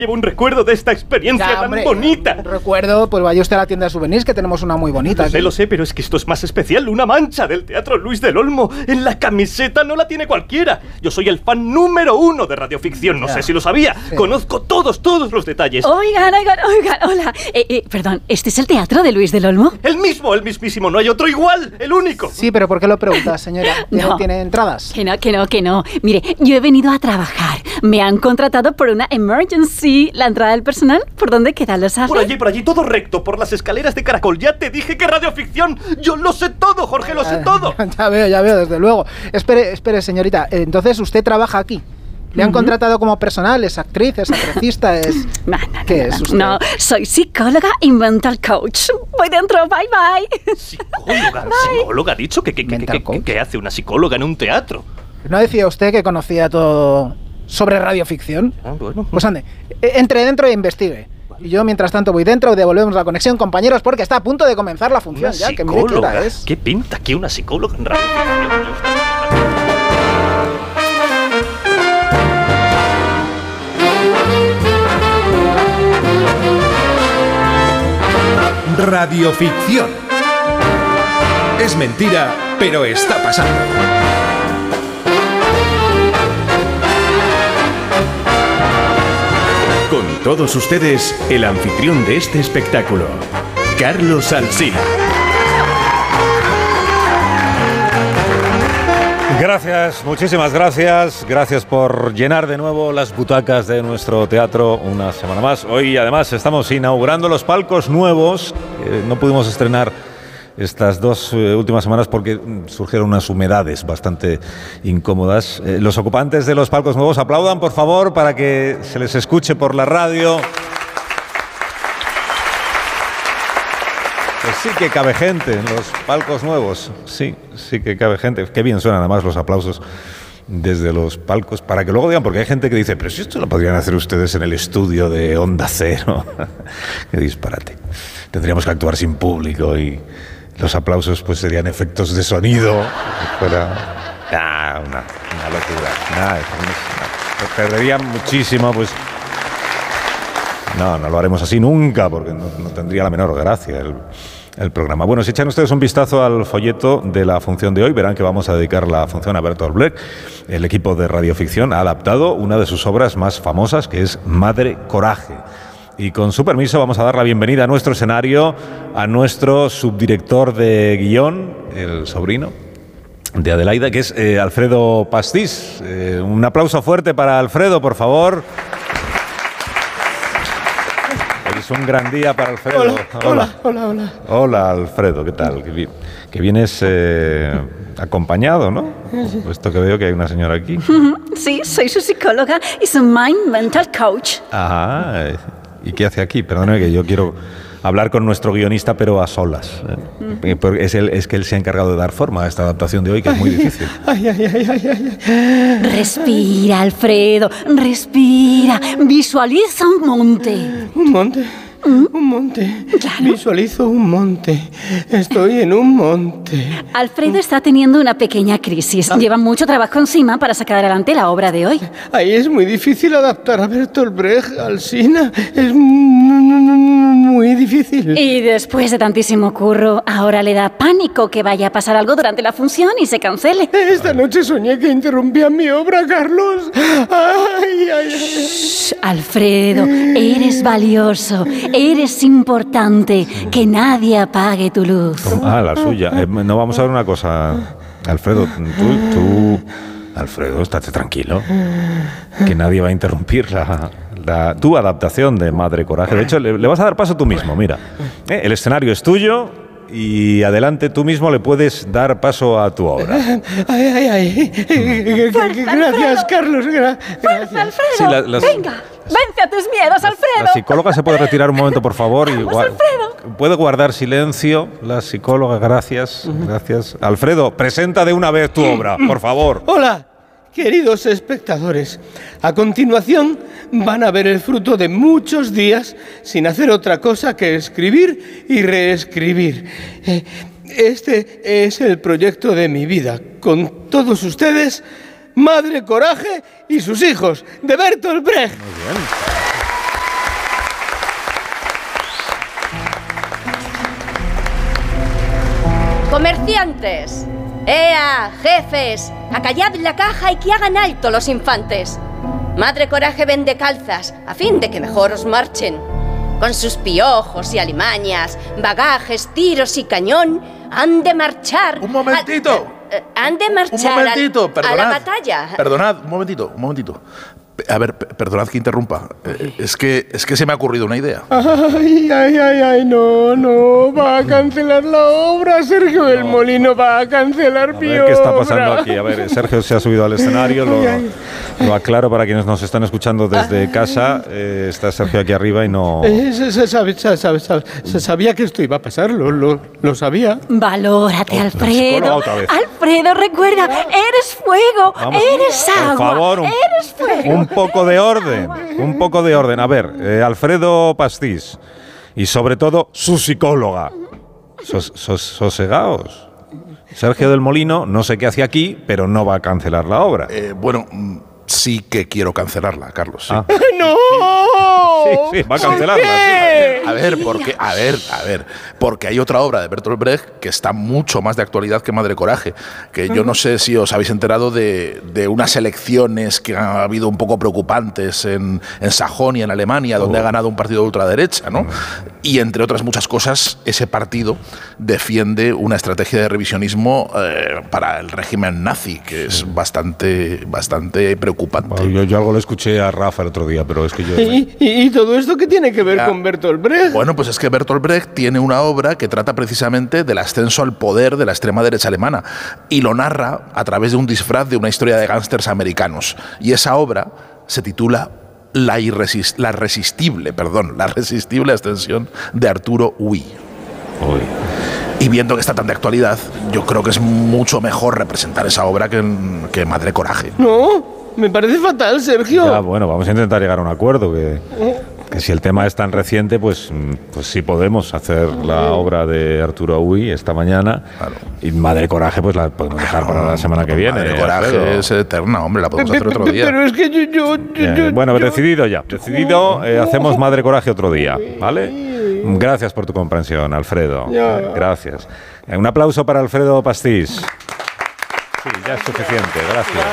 Llevo un recuerdo de esta experiencia tan bonita. Recuerdo, pues vaya usted a la tienda de souvenirs, que tenemos una muy bonita. Lo sé, pero es que esto es más especial. Una mancha del Teatro Luis del Olmo en la camiseta no la tiene cualquiera. Yo soy el fan número 1 de radioficción, no sé si lo sabía. Sí. Conozco todos los detalles. Oigan, hola. Perdón, ¿este es el Teatro de Luis del Olmo? El mismísimo, no hay otro igual, el único. Sí, pero ¿por qué lo preguntas, señora? No. ¿Tiene entradas? Que no. Mire, yo he venido a trabajar. Me han contratado por una emergency. ¿La entrada del personal? ¿Por dónde queda? ¿Lo sabes? Por allí, todo recto, por las escaleras de caracol. Ya te dije que radioficción. Yo lo sé todo, Jorge, lo sé todo. Ya veo, desde luego. Espere, señorita. Entonces, ¿usted trabaja aquí? ¿Le han contratado como personal? ¿Es actriz? ¿Es atrecista? ¿Es...? ¿Qué es usted? No, soy psicóloga y mental coach. Voy dentro, bye. ¿Psicóloga? ¿Ha dicho? ¿Qué hace una psicóloga en un teatro? ¿No decía usted que conocía todo sobre radioficción? Bueno. Pues ande, entre dentro e investigue. Y yo, mientras tanto, voy dentro y devolvemos la conexión, compañeros, porque está a punto de comenzar la función. ¿Una que mire qué hora es. ¿Qué pinta aquí una psicóloga en radioficción? Radioficción. Es mentira, pero está pasando. Con todos ustedes, el anfitrión de este espectáculo, Carlos Alsina. Gracias, muchísimas gracias. Gracias por llenar de nuevo las butacas de nuestro teatro una semana más. Hoy, además, estamos inaugurando los palcos nuevos. No pudimos estrenar estas dos últimas semanas porque surgieron unas humedades bastante incómodas. Los ocupantes de los palcos nuevos aplaudan, por favor, para que se les escuche por la radio. Pues sí que cabe gente en los palcos nuevos. Sí que cabe gente. Qué bien suenan además los aplausos desde los palcos, para que luego digan, porque hay gente que dice, pero si esto lo podrían hacer ustedes en el estudio de Onda Cero. Qué disparate. Tendríamos que actuar sin público y los aplausos pues serían efectos de sonido. Fuera una locura. Perderían muchísimo, pues. No lo haremos así nunca, porque no tendría la menor gracia el programa. Bueno, si echan ustedes un vistazo al folleto de la función de hoy, verán que vamos a dedicar la función a Bertolt Brecht. El equipo de radioficción ha adaptado una de sus obras más famosas, que es Madre Coraje. Y con su permiso vamos a dar la bienvenida a nuestro escenario a nuestro subdirector de guión, el sobrino de Adelaida, que es Alfredo Pastís. Un aplauso fuerte para Alfredo, por favor. Es un gran día para Alfredo. Hola. Hola, Alfredo, ¿qué tal? Que vienes acompañado, ¿no? Sí. Puesto que veo que hay una señora aquí. Sí, soy su psicóloga y su mind mental coach. Ajá. ¿Y qué hace aquí? Perdóneme, que yo quiero hablar con nuestro guionista, pero a solas. Es que él se ha encargado de dar forma a esta adaptación de hoy, que es muy difícil. Respira, Alfredo, respira. Visualiza un monte. ¿Un monte? Un monte. Claro. Visualizo un monte. Estoy en un monte. Alfredo está teniendo una pequeña crisis. Lleva mucho trabajo encima para sacar adelante la obra de hoy. Ahí es muy difícil adaptar a Bertolt Brecht, Alsina. Es muy difícil. Y después de tantísimo curro, ahora le da pánico que vaya a pasar algo durante la función y se cancele. Esta noche soñé que interrumpían mi obra, Carlos. Shh, Alfredo, eres valioso. Eres importante. Que nadie apague tu luz. La suya. No, vamos a ver una cosa. Alfredo, Alfredo, estate tranquilo. Que nadie va a interrumpir tu adaptación de Madre Coraje. De hecho, le vas a dar paso tú mismo, mira. El escenario es tuyo y adelante tú mismo le puedes dar paso a tu obra. Gracias, Carlos. Gracias. Alfredo, venga. Vence a tus miedos, Alfredo. La psicóloga se puede retirar un momento, por favor. Alfredo. Puede guardar silencio. La psicóloga, gracias. Alfredo, presenta de una vez tu obra, por favor. Hola, queridos espectadores. A continuación van a ver el fruto de muchos días sin hacer otra cosa que escribir y reescribir. Este es el proyecto de mi vida. Con todos ustedes, Madre Coraje y sus hijos, de Bertolt Brecht. Muy bien. Comerciantes, ¡ea, jefes! Acallad la caja y que hagan alto los infantes. Madre Coraje vende calzas, a fin de que mejor os marchen. Con sus piojos y alimañas, bagajes, tiros y cañón, han de marchar... ¡Un momentito! Han de marchar un momentito, a la batalla. Perdonad, un momentito. A ver, perdonad que interrumpa. Es que se me ha ocurrido una idea. Ay, no, va a cancelar la obra, Sergio del Molino va a cancelar mi obra. ¿Qué está pasando aquí? A ver, Sergio se ha subido al escenario, lo aclaro para quienes nos están escuchando desde casa. Está Sergio aquí arriba y no... Sabía que esto iba a pasar, lo sabía. Valórate, Alfredo. Alfredo, recuerda, eres fuego, eres agua, por favor, eres fuego. Un poco de orden. A ver, Alfredo Pastís y sobre todo su psicóloga. Sosegaos. Sergio del Molino, no sé qué hace aquí, pero no va a cancelar la obra. Bueno, sí que quiero cancelarla, Carlos. Sí. ¡No! Sí, va a cancelarla. ¿Qué? A ver, porque hay otra obra de Bertolt Brecht que está mucho más de actualidad que Madre Coraje, que yo no sé si os habéis enterado de unas elecciones que ha habido un poco preocupantes en Sajonia, en Alemania, donde ha ganado un partido de ultraderecha, ¿no? Y entre otras muchas cosas, ese partido defiende una estrategia de revisionismo para el régimen nazi, que es bastante preocupante. Bueno, yo algo lo escuché a Rafa el otro día, pero es que yo... ¿Y todo esto qué tiene que ver con Bertolt Brecht? Bueno, pues es que Bertolt Brecht tiene una obra que trata precisamente del ascenso al poder de la extrema derecha alemana y lo narra a través de un disfraz de una historia de gángsters americanos. Y esa obra se titula La irresistible ascensión de Arturo Ui. Y viendo que está tan de actualidad, yo creo que es mucho mejor representar esa obra que Madre Coraje. No, me parece fatal, Sergio. Ya, bueno, vamos a intentar llegar a un acuerdo, que si el tema es tan reciente, pues sí podemos hacer la obra de Arturo Ui esta mañana. Claro. Y Madre Coraje, pues la podemos dejar para la semana que viene. Madre Coraje es eterna, hombre, la podemos hacer otro día. Pero es que yo... Bueno, decidido ya. Hacemos Madre Coraje otro día, ¿vale? Gracias por tu comprensión, Alfredo. Gracias. Un aplauso para Alfredo Pastís. Sí, ya es suficiente, gracias.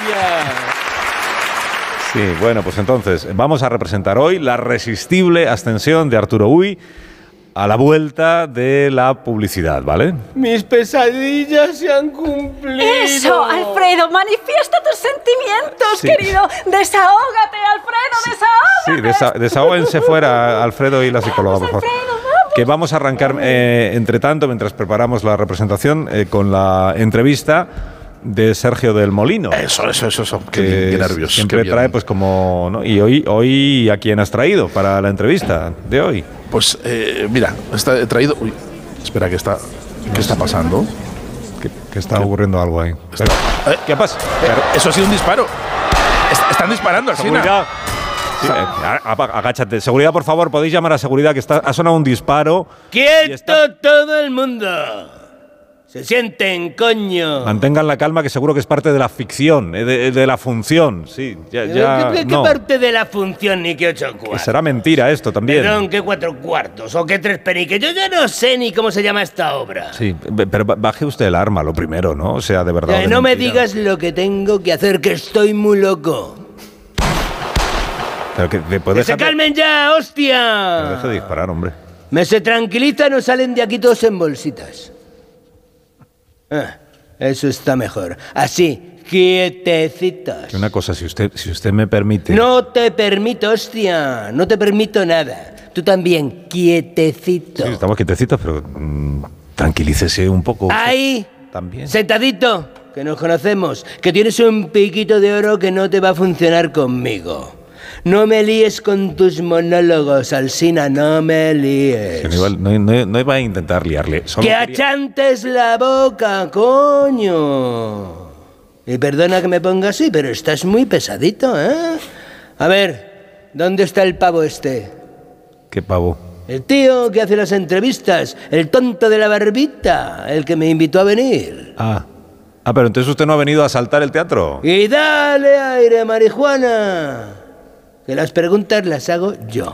Sí, bueno, pues entonces vamos a representar hoy la irresistible ascensión de Arturo Ui a la vuelta de la publicidad, ¿vale? Mis pesadillas se han cumplido. Eso, Alfredo, manifiesta tus sentimientos, querido. Desahógate, Alfredo, desahógate. Sí, desahóguense fuera, Alfredo y la psicóloga, por favor. Que vamos a arrancar, entre tanto, mientras preparamos la representación, con la entrevista de Sergio del Molino. Eso. Qué nervios. Siempre trae, pues como... ¿no? Y hoy, ¿a quién has traído para la entrevista de hoy? Pues, mira, he traído... Uy, espera, ¿qué está pasando? Que está ocurriendo algo ahí. ¿Qué pasa? Eso ha sido un disparo. Están disparando, Alsina. Seguridad. Sí, agáchate. Seguridad, por favor, podéis llamar a seguridad, que ha sonado un disparo. ¡Quieto todo el mundo! ¡Se sienten, coño! Mantengan la calma, que seguro que es parte de la ficción, de la función. Sí, ¿Qué parte de la función ni qué 8 cuartos? Que será mentira esto también. Perdón, ¿qué 4 cuartos? ¿O qué 3 peniques? Yo ya no sé ni cómo se llama esta obra. Sí, pero baje usted el arma, lo primero, ¿no? O sea, de verdad. No me digas lo que tengo que hacer, que estoy muy loco. Pero ¡Que se calmen ya, hostia! Pero deje de disparar, hombre. Me se tranquilizan o salen de aquí todos en bolsitas. Eso está mejor. Así, quietecitos. Una cosa, si usted me permite... No te permito, hostia. No te permito nada. Tú también, quietecito. Sí, estamos quietecitos, pero tranquilícese un poco. Ahí, también. Sentadito, que nos conocemos. Que tienes un piquito de oro que no te va a funcionar conmigo. No me líes con tus monólogos, Alsina, no me líes. No iba a intentar liarle. ¡Que achantes la boca, coño! Y perdona que me ponga así, pero estás muy pesadito, ¿eh? A ver, ¿dónde está el pavo este? ¿Qué pavo? El tío que hace las entrevistas, el tonto de la barbita, el que me invitó a venir. Pero entonces usted no ha venido a asaltar el teatro. Y dale aire, marihuana. Que las preguntas las hago yo.